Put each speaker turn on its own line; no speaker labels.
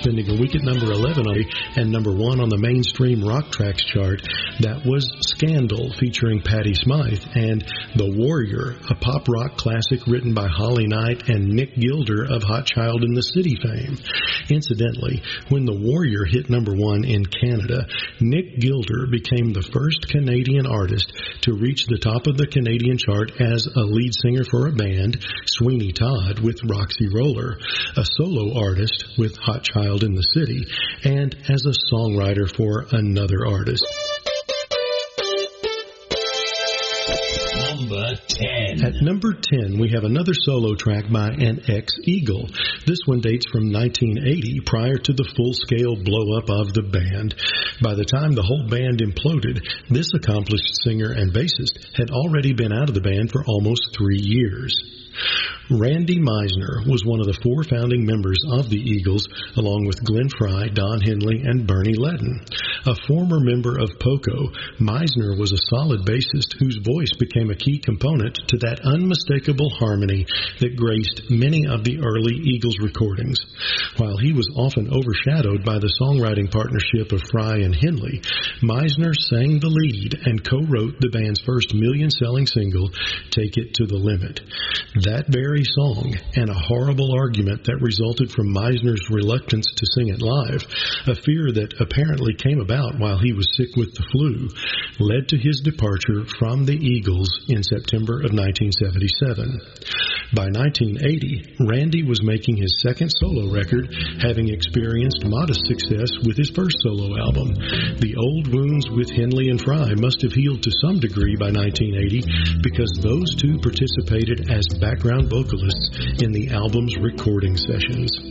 spending a week at number 11 and number 1 on the mainstream rock tracks chart. That was Scandal, featuring Patti Smythe, and The Warrior, a pop rock classic written by Holly Knight and Nick Gilder of Hot Child in the City fame. Incidentally, when The Warrior hit number 1 in Canada, Nick Gilder became the first Canadian artist to reach the top of the Canadian chart as a lead singer for a band, Sweeney Todd with Roxy Roller, a solo artist with Hot Child in the City, and as a songwriter for another artist.
Number 10.
At number 10, we have another solo track by an ex-Eagle. This one dates from 1980, prior to the full-scale blow-up of the band. By the time the whole band imploded, this accomplished singer and bassist had already been out of the band for almost 3 years. Randy Meisner was one of the 4 founding members of the Eagles, along with Glenn Frey, Don Henley, and Bernie Leadon. A former member of Poco, Meisner was a solid bassist whose voice became a key component to that unmistakable harmony that graced many of the early Eagles recordings. While he was often overshadowed by the songwriting partnership of Frey and Henley, Meisner sang the lead and co-wrote the band's first million-selling single, Take It to the Limit. That very song, and a horrible argument that resulted from Meisner's reluctance to sing it live, a fear that apparently came about while he was sick with the flu, led to his departure from the Eagles in September of 1977. By 1980, Randy was making his second solo record, having experienced modest success with his first solo album. The old wounds with Henley and Frey must have healed to some degree by 1980, because those two participated as background vocalists in the album's recording sessions.